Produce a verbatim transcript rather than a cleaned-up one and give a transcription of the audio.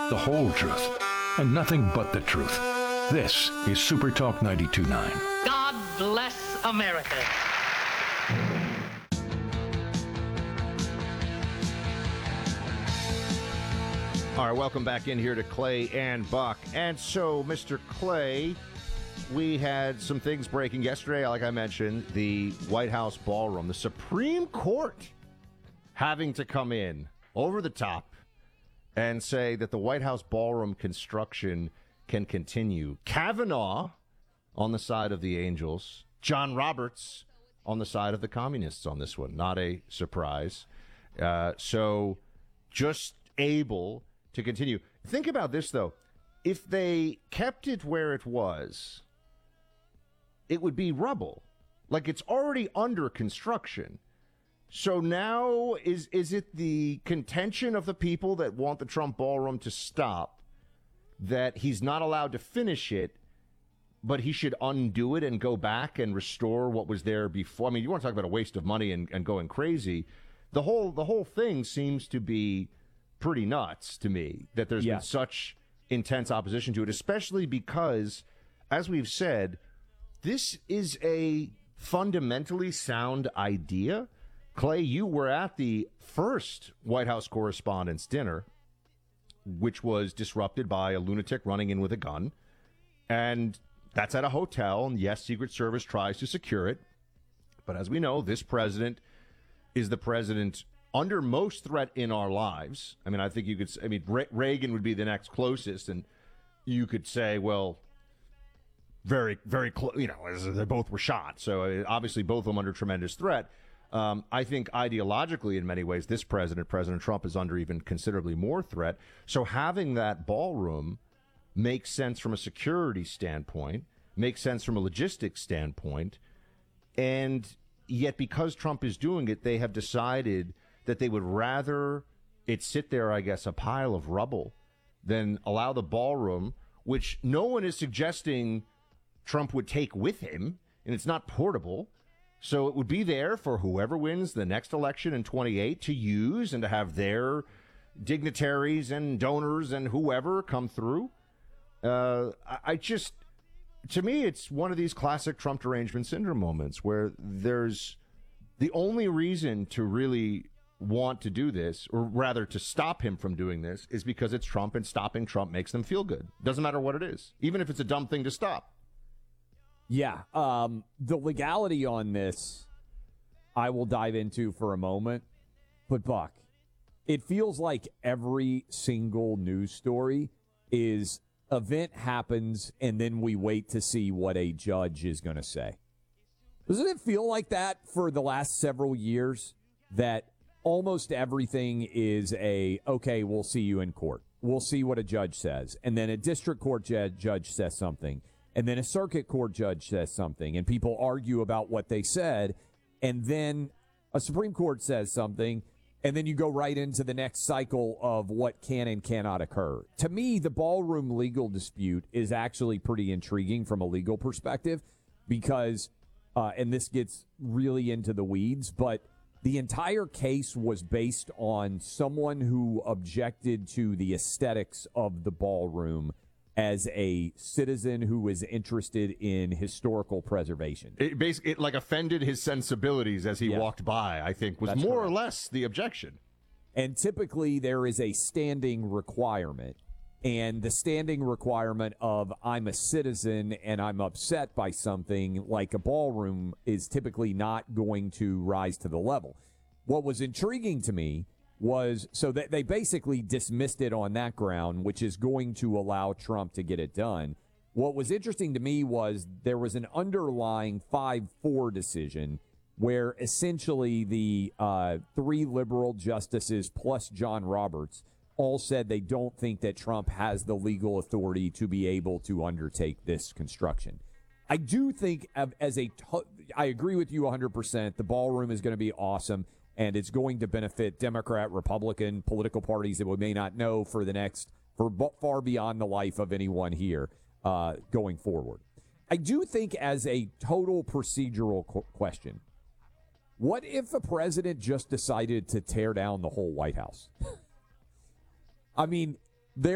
the whole truth, and nothing but the truth. This is Super Talk ninety-two point nine. God bless America. All right, welcome back in here to Clay and Buck. And so, Mister Clay, we had some things breaking yesterday. Like I mentioned, the White House ballroom, the Supreme Court having to come in over the top and say that the White House ballroom construction can continue. Kavanaugh on the side of the Angels, John Roberts on the side of the communists on this one. Not a surprise. Uh, so just able to continue. Think about this, though. If they kept it where it was, it would be rubble. Like, it's already under construction. So now is is it the contention of the people that want the Trump ballroom to stop that he's not allowed to finish it, but he should undo it and go back and restore what was there before? I mean, you want to talk about a waste of money and, and going crazy. The whole the whole thing seems to be pretty nuts to me, that there's yeah. been such intense opposition to it, especially because, as we've said, this is a fundamentally sound idea. Clay, you were at the first White House Correspondents' Dinner, which was disrupted by a lunatic running in with a gun. And that's at a hotel, and yes, Secret Service tries to secure it. But as we know, this president is the president under most threat in our lives. I mean, I think you could, I mean, Re- Reagan would be the next closest, and you could say, well, very, very close, you know, they both were shot. So uh, obviously both of them under tremendous threat. Um, I think ideologically, in many ways, this president, President Trump, is under even considerably more threat. So having that ballroom makes sense from a security standpoint, makes sense from a logistics standpoint, and yet because Trump is doing it, they have decided that they would rather it sit there, I guess, a pile of rubble, than allow the ballroom, which no one is suggesting Trump would take with him, and it's not portable. So it would be there for whoever wins the next election in twenty-eight to use and to have their dignitaries and donors and whoever come through. Uh, I, I just, to me, it's one of these classic Trump derangement syndrome moments where there's the only reason to really want to do this, or rather to stop him from doing this, is because it's Trump, and stopping Trump makes them feel good. Doesn't matter what it is, even if it's a dumb thing to stop. Yeah, um, the legality on this, I will dive into for a moment. But, Buck, it feels like every single news story is event happens, and then we wait to see what a judge is going to say. Doesn't it feel like that for the last several years, that almost everything is a, okay, we'll see you in court. We'll see what a judge says. And then a district court judge, judge says something. And then a circuit court judge says something, and people argue about what they said, and then a Supreme Court says something, and then you go right into the next cycle of what can and cannot occur. To me, the ballroom legal dispute is actually pretty intriguing from a legal perspective because, uh, and this gets really into the weeds, but the entire case was based on someone who objected to the aesthetics of the ballroom as a citizen who is interested in historical preservation. It basically it like offended his sensibilities as he yeah. walked by, I think, was That's more correct. or less the objection. And typically there is a standing requirement, and the standing requirement of I'm a citizen and I'm upset by something like a ballroom is typically not going to rise to the level. What was intriguing to me was, so that they basically dismissed it on that ground, which is going to allow Trump to get it done. What was interesting to me was there was an underlying five four decision where essentially the uh, three liberal justices plus John Roberts all said they don't think that Trump has the legal authority to be able to undertake this construction. I do think as a, I agree with you one hundred percent. The ballroom is going to be awesome. And it's going to benefit Democrat, Republican, political parties that we may not know for the next, for far beyond the life of anyone here uh, going forward. I do think as a total procedural qu- question, what if the president just decided to tear down the whole White House? I mean,